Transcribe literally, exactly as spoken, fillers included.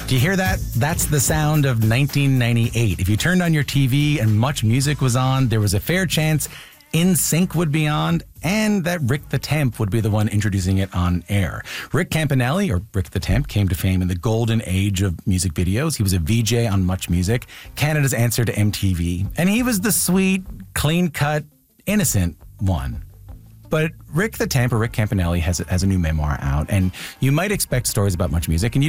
Do you hear that? That's the sound of nineteen ninety-eight. If you turned on your T V and Much Music was on, there was a fair chance In Sync would be on, and that Rick the Temp would be the one introducing it on air. Rick Campanelli, or Rick the Temp, came to fame in the golden age of music videos. He was a V J on Much Music, Canada's answer to M T V, and he was the sweet, clean-cut, innocent one. But Rick the Temp, or Rick Campanelli, has, has a new memoir out, and you might expect stories about Much Music, and you